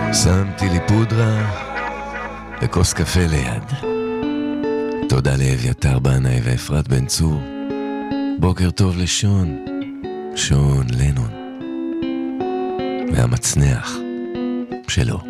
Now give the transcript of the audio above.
שמתי לי פודרה וכוס קפה ליד. תודה לאביתר בנאי ואפרת בן צור. בוקר טוב לשון, שון לנון והמצנח שלו.